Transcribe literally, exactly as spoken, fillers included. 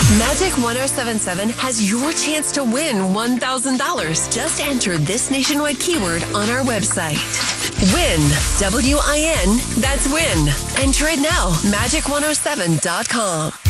Magic one oh seven seven has your chance to win one thousand dollars. Just enter this nationwide keyword on our website. Win. W I N. That's win. Enter it now. magic one oh seven dot com.